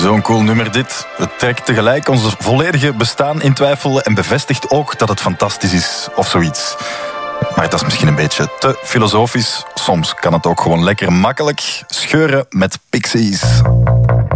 Zo'n cool nummer dit. Het trekt tegelijk ons volledige bestaan in twijfel en bevestigt ook dat het fantastisch is, of zoiets. Maar dat is misschien een beetje te filosofisch. Soms kan het ook gewoon lekker makkelijk scheuren met Pixies.